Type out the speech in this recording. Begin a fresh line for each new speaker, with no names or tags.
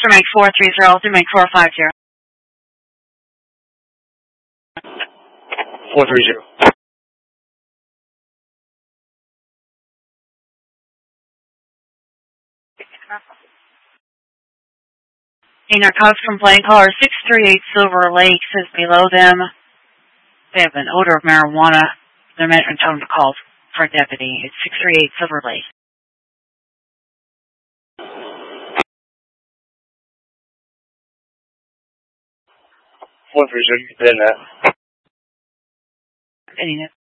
make 430 to make 450.
430.
A narcotics complaint caller 638 Silver Lakes is below them. They have an odor of marijuana. Their management told them to call for a deputy. It's 638 Silver Lake.
430, getting that.
Getting it.